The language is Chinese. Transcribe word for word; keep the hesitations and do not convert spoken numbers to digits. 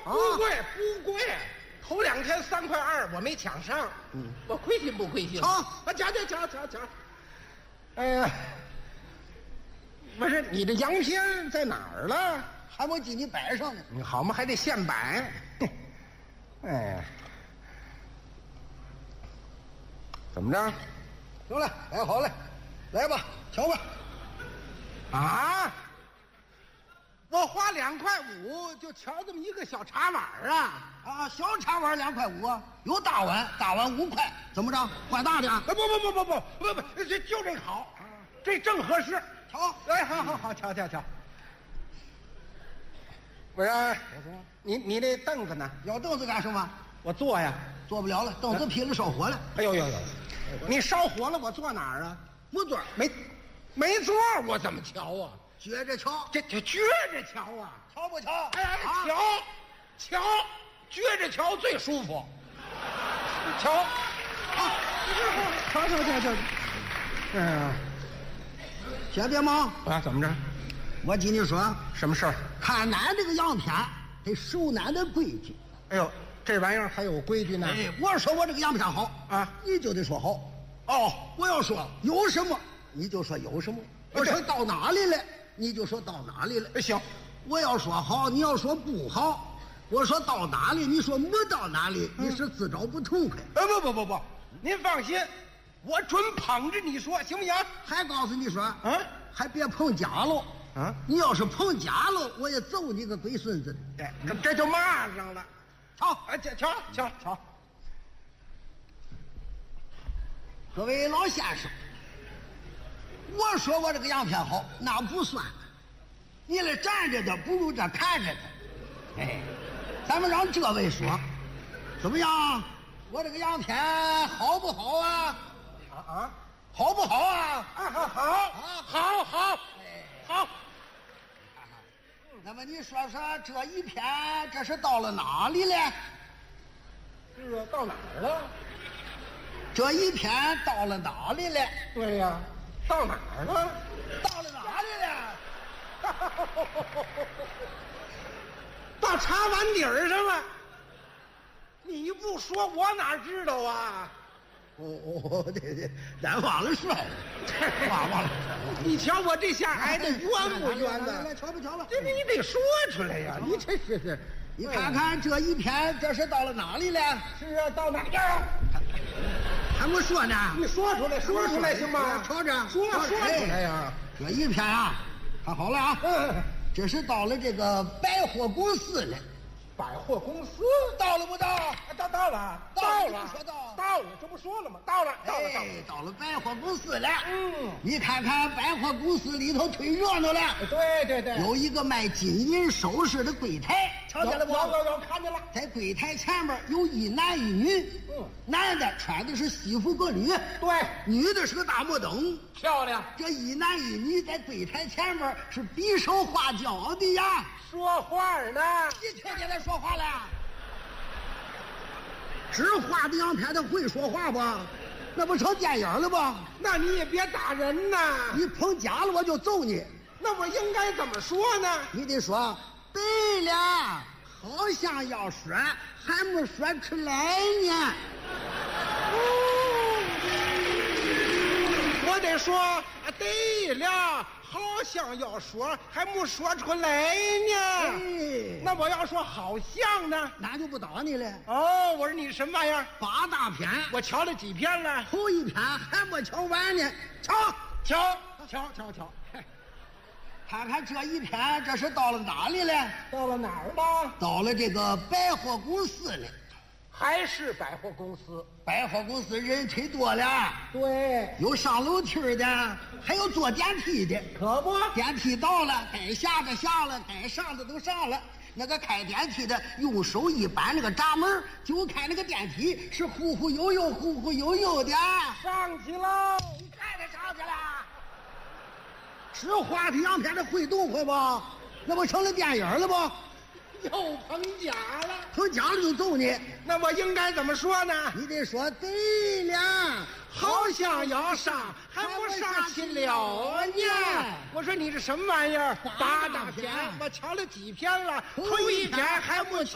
不贵不贵，头两天三块二我没抢上，嗯，我亏心不亏心？ 好， 啊，瞧瞧瞧瞧瞧，哎呀，不是你这洋片在哪儿了？ 还没给你摆上呢。 你好嘛，还得现摆。哎呀，怎么着？ 行了，摆好了，来吧，瞧吧。 啊！我花两块五就瞧这么一个小茶碗啊！ 啊，小茶碗两块五啊，有大碗，大碗五块，怎么着？换大的啊？ 不不不不不不不不，这就这个好，这正合适。 瞧， 哎，好好好，瞧瞧瞧。不是，你你那凳子呢？ 要凳子干什么？ 我坐呀， 坐不了了，凳子劈了烧火了。 哎呦呦呦！你烧火了，我坐哪儿啊？ 不坐， 没没座，我怎么瞧啊？ 撅着瞧， 这这撅着瞧啊？ 瞧不瞧？ 哎呀，瞧瞧，撅着瞧最舒服。瞧，啊，瞧瞧瞧瞧，嗯， 先别忙啊，怎么着？ 我跟你说， 什么事儿？ 看俺这个样片得守俺的规矩。 哎呦，这玩意儿还有规矩呢。 哎，我说我这个样片好啊， 你就得说好。 哦， 我要说有什么，你就说有什么；我说到哪里了，你就说到哪里了。 哎，行。 我要说好，你要说不好；我说到哪里，你说没到哪里， 嗯、 你是自找不痛快。 哎，不不不不，您放心，我准捧着你说，行不行？ 还告诉你说， 嗯， 还别碰假喽。 啊！ 你要是碰假了，我也揍你个龟孙子的！ 哎，这这就骂上了。 瞧， 哎，瞧瞧瞧瞧， 各位老先生，我说我这个样片好，那不算。你来站着的不如这看着的。哎，咱们让这位说，怎么样？我这个样片好不好啊？ 啊啊， 好不好啊？ 啊，好好啊，好好，哎，好。 那么你说说这一篇这是到了哪里了？ 是啊，到哪儿了？ 这一篇到了哪里了？ 对呀，到哪儿了？ 到了哪里了？ 到茶碗底儿上了。你不说我哪知道啊？ 哦哦，对对，咱忘了说了，忘忘了。 你瞧我这下挨得冤不冤的？ 来瞧吧瞧吧， 这你得说出来呀！你这是是， 你看看这一篇，这是到了哪里了？ 是啊，到哪儿啊？ 还没说呢。 你说出来，说出来行吗？ 瞧着， 说说出来呀！ 这一篇啊，看好了啊，这是到了这个百货公司了。 百货公司到了不到？ 到到了，到了， 说到到了，这不说了吗？到了，到了， 哎，到了百货公司了。 嗯， 你看看百货公司里头忒热闹了。 对对对， 有一个卖金银首饰的柜台，瞧见了不？ 有有有，看见了。 在柜台前面有一男一女， 嗯， 男的穿的是西服革履， 对， 女的是个大摩登， 漂亮。 这一男一女在柜台前面是比手画脚的呀。 说话呢？ 你听见他说话了？只画的样片他会说话不？那不成电影了吧？ 那你也别打人呐！ 你碰假了我就揍你。 那我应该怎么说呢？ 你得说对了，好像要说，还没说出来呢。 我得说对了，好像要说，还没说出来呢。 哎， 那我要说好像呢， 那就不打你了。 哦，我说你什么玩意儿？ 八大篇， 我瞧了几篇了？ 头一篇还没瞧完呢。瞧瞧瞧瞧瞧， 看看这一篇，这是到了哪里了？ 到了哪儿了？ 到了这个百货公司了。 还是百货公司？ 百货公司人忒多了。 对， 有上楼梯的，还有坐电梯的。 可不， 电梯到了，该下的下了，该上的都上了。那个开电梯的用手一扳那个闸门，就看那个电梯是忽忽悠悠、忽忽悠悠的。 上去喽！ 你看他上去了。是话题样片的会动会不？那不成了电影了不？ 又碰假了， 碰假了就揍你。 那我应该怎么说呢？ 你得说对了， 好像要上，还不上去了呢。我说你这什么玩意儿？八大篇，我瞧了几篇了，头一篇还没瞧